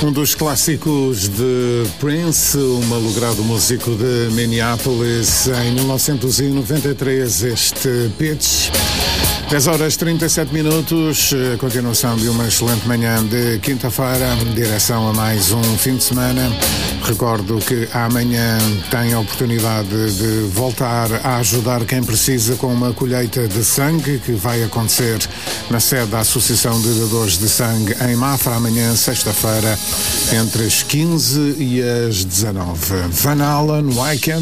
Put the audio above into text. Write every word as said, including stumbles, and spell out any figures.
Um dos clássicos de Prince, o malogrado músico de Minneapolis, em mil novecentos e noventa e três, este Pitch. dez horas e trinta e sete minutos, a continuação de uma excelente manhã de quinta-feira, direção a mais um fim de semana. Recordo que amanhã tem a oportunidade de voltar a ajudar quem precisa com uma colheita de sangue que vai acontecer na sede da Associação de Dadores de Sangue em Mafra, amanhã, sexta-feira, entre as quinze e as dezanove. Van Halen, Why Can't